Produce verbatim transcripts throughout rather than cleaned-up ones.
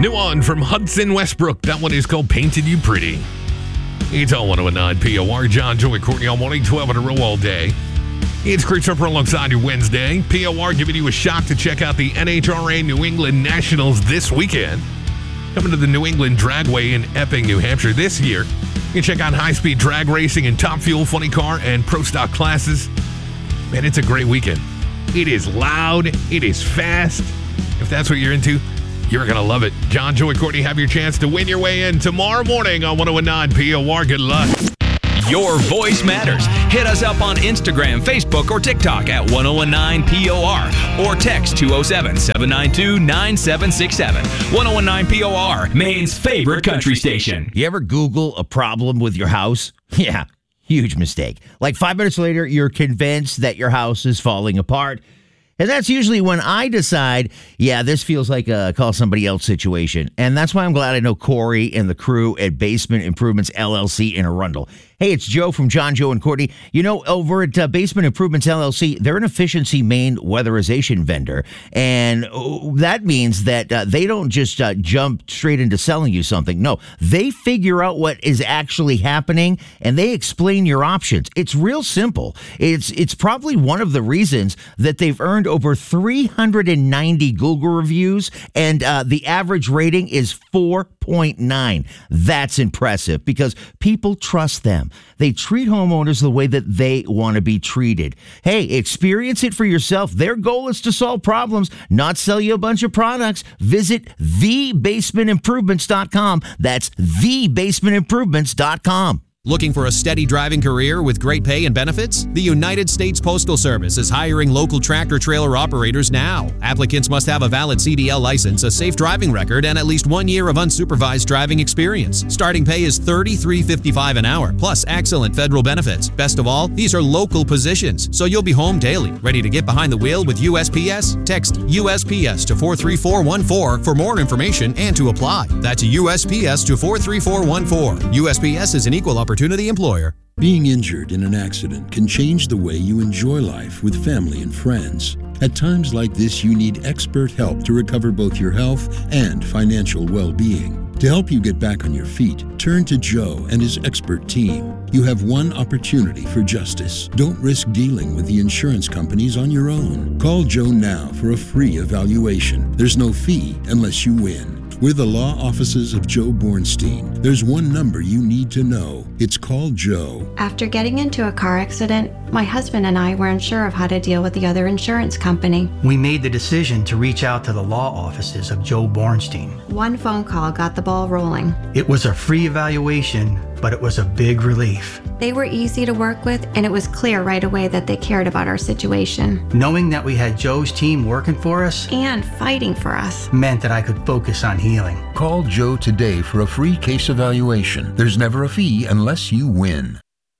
New one from Hudson Westbrook. That one is called Painted You Pretty. It's all one oh nine P O R. John, Joey, Courtney on one eight twelve in a row all day. It's Chris Harper alongside your Wednesday. P O R giving you a shot to check out the N H R A New England Nationals this weekend. Coming to the New England Dragway in Epping, New Hampshire this year. You can check out high-speed drag racing and top fuel funny car and pro stock classes. Man, it's a great weekend. It is loud. It is fast. If that's what you're into, you're going to love it. John, Joey, Courtney have your chance to win your way in tomorrow morning on one oh nine P O R. Good luck. Your voice matters. Hit us up on Instagram, Facebook, or TikTok at one oh nine P O R or text two oh seven, seven nine two, nine seven six seven. one oh nine P O R, Maine's favorite country station. You ever Google a problem with your house? Yeah, huge mistake. Like five minutes later, you're convinced that your house is falling apart. And that's usually when I decide, yeah, this feels like a call somebody else situation. And that's why I'm glad I know Corey and the crew at Basement Improvements, L L C in Arundel. Hey, it's Joe from John, Joe, and Courtney. You know, over at uh, Basement Improvements, L L C, they're an Efficiency Maine weatherization vendor. And uh, that means that uh, they don't just uh, jump straight into selling you something. No, they figure out what is actually happening, and they explain your options. It's real simple. It's, it's probably one of the reasons that they've earned over three hundred ninety Google reviews, and uh, the average rating is four point nine. That's impressive because people trust them. They treat homeowners the way that they want to be treated. Hey, experience it for yourself. Their goal is to solve problems, not sell you a bunch of products. Visit the basement improvements dot com. That's the basement improvements dot com. Looking for a steady driving career with great pay and benefits? The United States Postal Service is hiring local tractor-trailer operators now. Applicants must have a valid C D L license, a safe driving record, and at least one year of unsupervised driving experience. Starting pay is thirty-three fifty-five an hour, plus excellent federal benefits. Best of all, these are local positions, so you'll be home daily. Ready to get behind the wheel with U S P S? Text U S P S to four three four one four for more information and to apply. That's U S P S to four three four one four. U S P S is an equal opportunity Opportunity employer. Being injured in an accident can change the way you enjoy life with family and friends. At times like this, you need expert help to recover both your health and financial well-being. To help you get back on your feet, turn to Joe and his expert team. You have one opportunity for justice. Don't risk dealing with the insurance companies on your own. Call Joe now for a free evaluation. There's no fee unless you win. We're the law offices of Joe Bornstein. There's one number you need to know. It's called Joe. After getting into a car accident, my husband and I weren't sure of how to deal with the other insurance company. We made the decision to reach out to the law offices of Joe Bornstein. One phone call got the ball rolling. It was a free evaluation, but it was a big relief. They were easy to work with, and it was clear right away that they cared about our situation. Knowing that we had Joe's team working for us and fighting for us meant that I could focus on healing. Call Joe today for a free case evaluation. There's never a fee unless you win.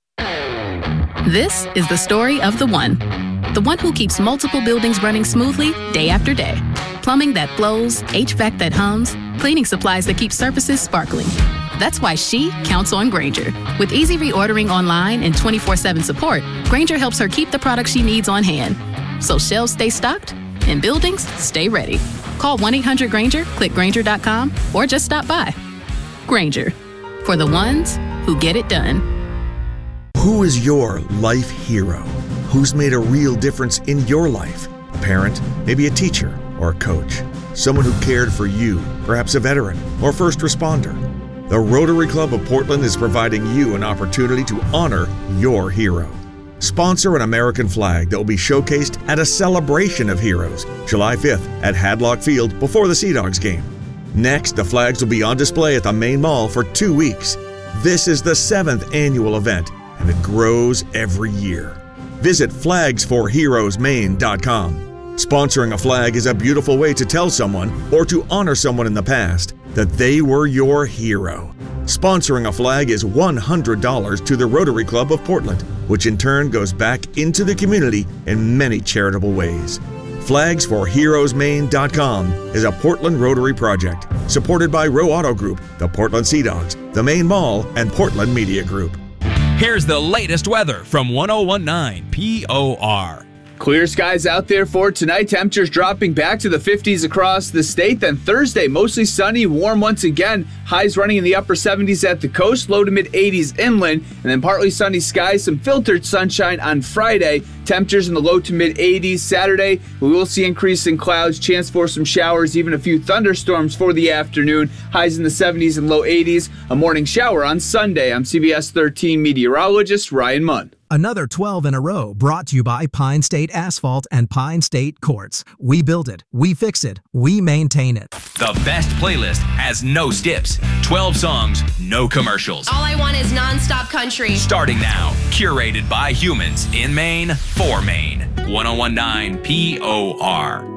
This is the story of the one. The one who keeps multiple buildings running smoothly day after day. Plumbing that flows, H V A C that hums, cleaning supplies that keep surfaces sparkling. That's why she counts on Grainger. With easy reordering online and twenty-four seven support, Grainger helps her keep the products she needs on hand. So shelves stay stocked and buildings stay ready. Call one eight hundred Grainger, click Grainger dot com, or just stop by. Grainger, for the ones who get it done. Who is your life hero? Who's made a real difference in your life? A parent, maybe a teacher, or a coach. Someone who cared for you, perhaps a veteran or first responder. The Rotary Club of Portland is providing you an opportunity to honor your hero. Sponsor an American flag that will be showcased at a celebration of heroes, July fifth at Hadlock Field before the Sea Dogs game. Next, the flags will be on display at the main mall for two weeks. This is the seventh annual event, and it grows every year. Visit flags for heroes maine dot com. Sponsoring a flag is a beautiful way to tell someone, or to honor someone in the past, that they were your hero. Sponsoring a flag is one hundred dollars to the Rotary Club of Portland, which in turn goes back into the community in many charitable ways. flags for heroes maine dot com is a Portland Rotary project supported by Row Auto Group, the Portland Sea Dogs, the Maine Mall, and Portland Media Group. Here's the latest weather from one oh one nine P O R. Clear skies out there for tonight. Temperatures dropping back to the fifties across the state. Then Thursday, mostly sunny, warm once again. Highs running in the upper seventies at the coast, low to mid eighties inland. And then partly sunny skies, some filtered sunshine on Friday. Temperatures in the low to mid eighties. Saturday, we will see increasing clouds, chance for some showers, even a few thunderstorms for the afternoon. Highs in the seventies and low eighties. A morning shower on Sunday. I'm C B S thirteen meteorologist Ryan Munn. Another twelve in a row brought to you by Pine State Asphalt and Pine State Courts. We build it, we fix it, we maintain it. The best playlist has no skips. twelve songs, no commercials. All I want is nonstop country. Starting now, curated by humans in Maine for Maine. ten nineteen P O R.